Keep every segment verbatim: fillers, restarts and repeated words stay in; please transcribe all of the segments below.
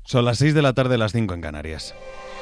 Son las seis de la tarde, las cinco en Canarias.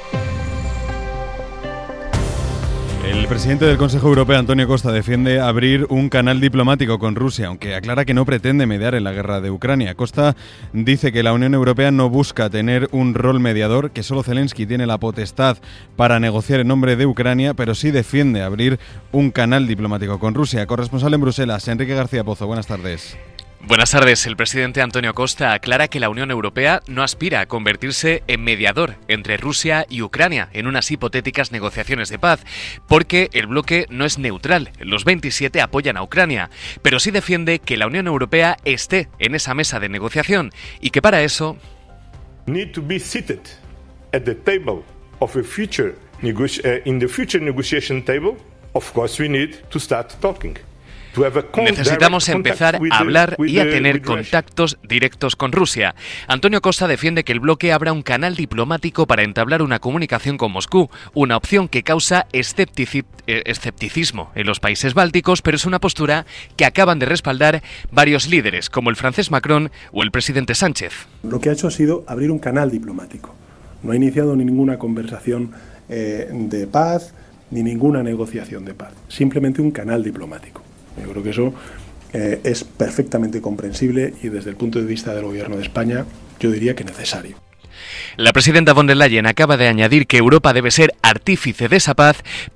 El presidente del Consejo Europeo, Antonio Costa, defiende abrir un canal diplomático con Rusia, aunque aclara que no pretende mediar en la guerra de Ucrania. Costa dice que la Unión Europea no busca tener un rol mediador, que solo Zelensky tiene la potestad para negociar en nombre de Ucrania, pero sí defiende abrir un canal diplomático con Rusia. Corresponsal en Bruselas, Enrique García Pozo, buenas tardes. Buenas tardes. El presidente Antonio Costa aclara que la Unión Europea no aspira a convertirse en mediador entre Rusia y Ucrania en unas hipotéticas negociaciones de paz, porque el bloque no es neutral. Los veintisiete apoyan a Ucrania, pero sí defiende que la Unión Europea esté en esa mesa de negociación y que para eso need to be seated at the table of a future negoti- uh, in the future negotiation table. Of course, we need to start talking. Necesitamos empezar a hablar y a tener contactos directos con Rusia. Antonio Costa defiende que el bloque abra un canal diplomático para entablar una comunicación con Moscú, una opción que causa esceptici- escepticismo en los países bálticos, pero es una postura que acaban de respaldar varios líderes, como el francés Macron o el presidente Sánchez. Lo que ha hecho ha sido abrir un canal diplomático. No ha iniciado ninguna conversación eh, de paz ni ninguna negociación de paz, simplemente un canal diplomático. Yo creo que eso eh, es perfectamente comprensible y desde el punto de vista del Gobierno de España yo diría que necesario. La presidenta von der Leyen acaba de añadir que Europa debe ser artífice de esa paz,